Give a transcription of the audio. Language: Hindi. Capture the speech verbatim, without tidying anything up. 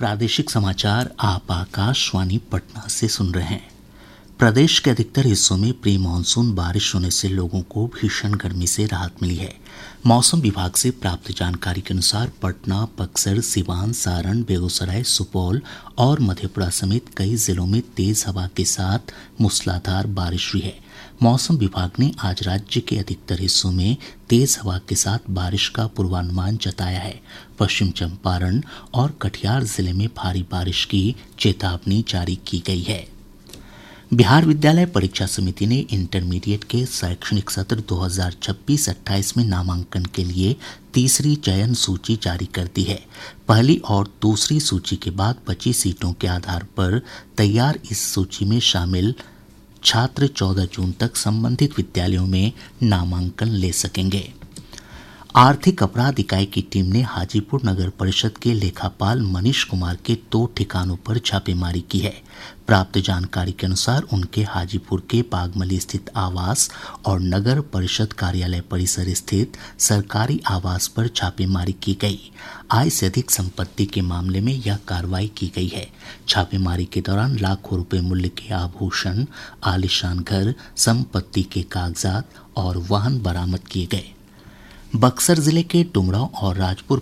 प्रादेशिक समाचार आप आकाशवाणी पटना से सुन रहे हैं। प्रदेश के अधिकतर हिस्सों में प्री मानसून बारिश होने से लोगों को भीषण गर्मी से राहत मिली है। मौसम विभाग से प्राप्त जानकारी के अनुसार पटना, बक्सर, सिवान, सारण, बेगूसराय, सुपौल और मधेपुरा समेत कई जिलों में तेज हवा के साथ मूसलाधार बारिश हुई है। मौसम विभाग ने आज राज्य के अधिकतर हिस्सों में तेज हवा के साथ बारिश का पूर्वानुमान जताया है। पश्चिम चंपारण और कटिहार जिले में भारी बारिश की चेतावनी जारी की गई है। बिहार विद्यालय परीक्षा समिति ने इंटरमीडिएट के शैक्षणिक सत्र दो हज़ार छब्बीस अट्ठाईस में नामांकन के लिए तीसरी चयन सूची जारी कर दी है। पहली और दूसरी सूची के बाद बची सीटों के आधार पर तैयार इस सूची में शामिल छात्र चौदह जून तक संबंधित विद्यालयों में नामांकन ले सकेंगे। आर्थिक अपराध इकाई की टीम ने हाजीपुर नगर परिषद के लेखापाल मनीष कुमार के दो ठिकानों पर छापेमारी की है। प्राप्त जानकारी के अनुसार उनके हाजीपुर के बागमली स्थित आवास और नगर परिषद कार्यालय परिसर स्थित सरकारी आवास पर छापेमारी की गई। आय से अधिक संपत्ति के मामले में यह कार्रवाई की गई है। छापेमारी के दौरान लाखों रुपए मूल्य के आभूषण, आलीशान घर, संपत्ति के कागजात और वाहन बरामद किए गए। बक्सर जिले के डुमरांव और राजपुर